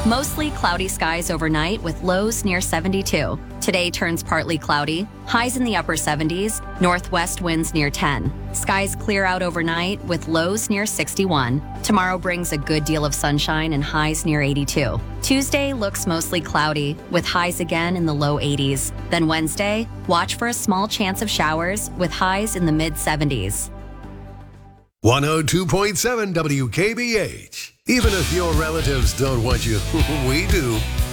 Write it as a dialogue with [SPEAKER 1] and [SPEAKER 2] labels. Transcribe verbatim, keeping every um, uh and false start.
[SPEAKER 1] Mostly cloudy skies overnight with lows near seventy-two. Today turns partly cloudy, highs in the upper seventies, northwest winds near ten. Skies clear out overnight with lows near sixty-one. Tomorrow brings a good deal of sunshine and highs near eighty-two. Tuesday looks mostly cloudy with highs again in the low eighties. Then Wednesday, watch for a small chance of showers with highs in the mid seventies.
[SPEAKER 2] one oh two point seven W K B H. Even if your relatives don't want you, we do.